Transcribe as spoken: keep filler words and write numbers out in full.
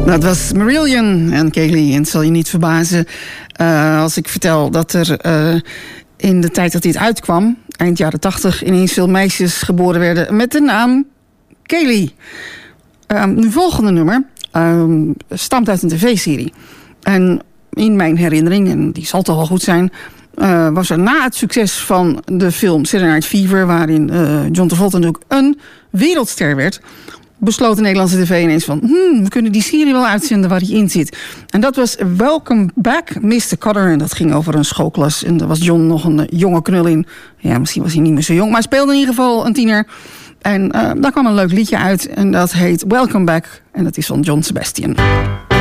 Dat was Marillion en Kaylee. En het zal je niet verbazen uh, als ik vertel dat er uh, in de tijd dat dit uitkwam, eind jaren tachtig, ineens veel meisjes geboren werden met de naam Kaylee. Um, nu volgende nummer um, stamt uit een tv-serie. En in mijn herinnering, en die zal toch wel goed zijn, Uh, was er na het succes van de film Saturday Night Fever, waarin uh, John Travolta natuurlijk een wereldster werd, besloot de Nederlandse tv ineens van, hmm, we kunnen die serie wel uitzenden waar hij in zit. En dat was Welcome Back, mister Kotter. En dat ging over een schoolklas. En daar was John nog een uh, jonge knul in. Ja, misschien was hij niet meer zo jong, maar hij speelde in ieder geval een tiener. En uh, daar kwam een leuk liedje uit. En dat heet Welcome Back. En dat is van John Sebastian.